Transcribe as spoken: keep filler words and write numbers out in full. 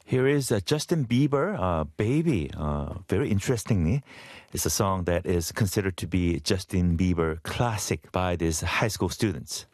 Here is uh, Justin Bieber, uh, Baby. Uh, very interestingly, it's a song that is considered to be Justin Bieber classic by these high school students.